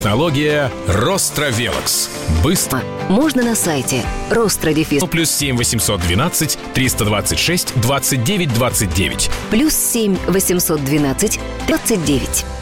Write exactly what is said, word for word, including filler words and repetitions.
Технология Ростровелокс. Быстро. Можно на сайте Рострадефис. Плюс семь восемьсот двенадцать триста двадцать шесть двадцать девять двадцать девять. Плюс семь восемьсот двенадцать двадцать девять.